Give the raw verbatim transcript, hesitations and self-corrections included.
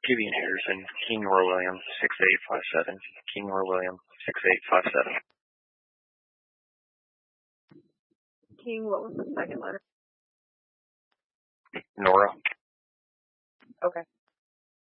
Gideon Harrison, King Nora William, six eight five seven. King Nora William, six eight five seven. King, what was the second letter? Nora. Okay.